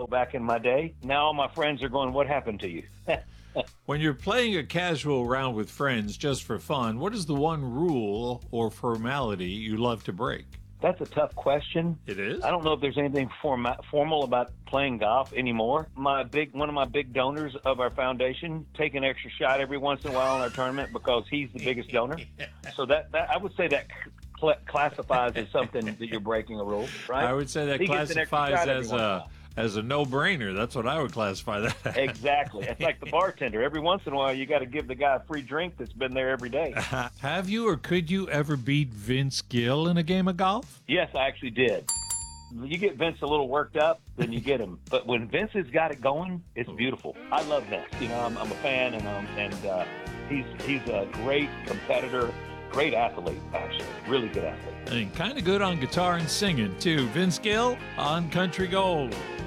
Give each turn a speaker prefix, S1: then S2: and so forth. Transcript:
S1: back in my day. Now all my friends are going, what happened to you?
S2: When you're playing a casual round with friends just for fun, what is the one rule or formality you love to break?
S1: That's a tough question.
S2: It is?
S1: I don't know if there's anything formal about playing golf anymore. One of my big donors of our foundation take an extra shot every once in a while in our tournament because he's the biggest donor. So that I would say that classifies as something that you're breaking a rule, right?
S2: I would say that classifies as a no-brainer. That's what I would classify that as.
S1: Exactly. It's like the bartender. Every once in a while, you got to give the guy a free drink that's been there every day.
S2: Have you or could you ever beat Vince Gill in a game of golf?
S1: Yes, I actually did. You get Vince a little worked up, then you get him. But when Vince has got it going, it's beautiful. I love Vince. You know, I'm a fan, and he's a great competitor, great athlete, actually. Really good athlete.
S2: And kind of good on guitar and singing, too. Vince Gill on Country Gold.